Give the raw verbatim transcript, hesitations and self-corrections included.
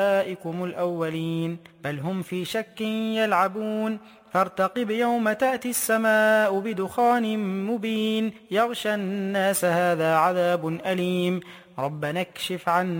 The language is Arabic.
أولئكم الأولين بل هم في شك يلعبون فارتقب يوم تأتي السماء بدخان مبين يغشى الناس هذا عذاب أليم ربنا اكشف عنا